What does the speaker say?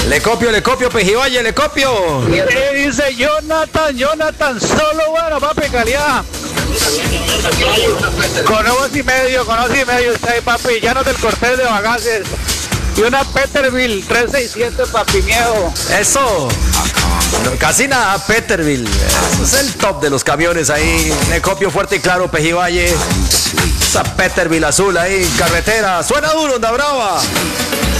Le copio, Pejivalle, le copio. Dice Jonathan, solo bueno, papi, calidad. Con 2,5, usted, papi, llanos del cortel de bagaces. Y una Peterbilt 367, papi, miedo. Eso. No, casi nada, Peterbilt. Eso es el top de los camiones ahí. Le copio fuerte y claro, Pejivalle. Esa Peterbilt azul ahí, carretera. Suena duro, onda brava.